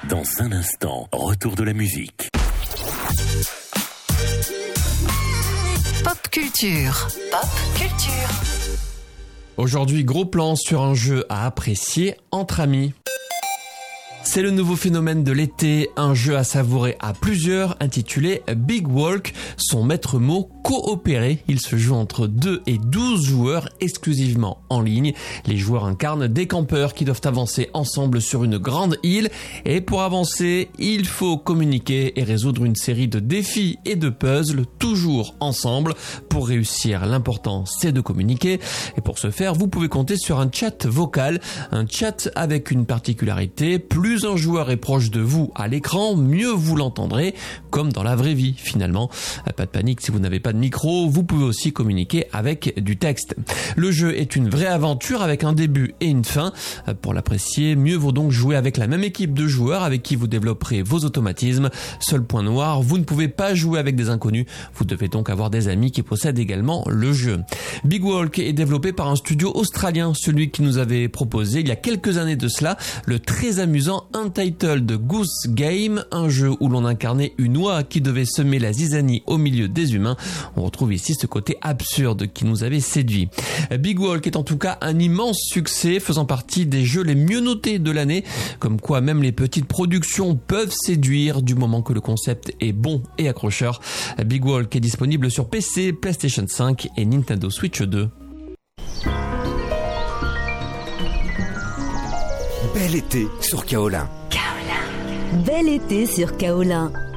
Dans un instant, retour de la musique. Pop culture. Pop culture. Aujourd'hui, gros plan sur un jeu à apprécier entre amis. C'est le nouveau phénomène de l'été, un jeu à savourer à plusieurs intitulé Big Walk. Son maître mot, coopérer. Il se joue entre 2 et 12 joueurs exclusivement en ligne. Les joueurs incarnent des campeurs qui doivent avancer ensemble sur une grande île. Et pour avancer, il faut communiquer et résoudre une série de défis et de puzzles, toujours ensemble. Pour réussir, l'important c'est de communiquer. Et pour ce faire, vous pouvez compter sur un chat vocal. Un chat avec une particularité, plus un joueur est proche de vous à l'écran, mieux vous l'entendrez, comme dans la vraie vie finalement. Pas de panique, si vous n'avez pas de micro, vous pouvez aussi communiquer avec du texte. Le jeu est une vraie aventure avec un début et une fin. Pour l'apprécier, mieux vaut donc jouer avec la même équipe de joueurs avec qui vous développerez vos automatismes. Seul point noir, vous ne pouvez pas jouer avec des inconnus, vous devez donc avoir des amis qui possèdent également le jeu. Big Walk est développé par un studio australien, celui qui nous avait proposé il y a quelques années de cela le très amusant Untitled Goose Game, un jeu où l'on incarnait une oie qui devait semer la zizanie au milieu des humains. On retrouve ici ce côté absurde qui nous avait séduit. Big Walk est en tout cas un immense succès, faisant partie des jeux les mieux notés de l'année, comme quoi même les petites productions peuvent séduire du moment que le concept est bon et accrocheur. Big Walk est disponible sur PC, PlayStation 5 et Nintendo Switch 2. Bel été sur Kaolin. Bel été sur Kaolin.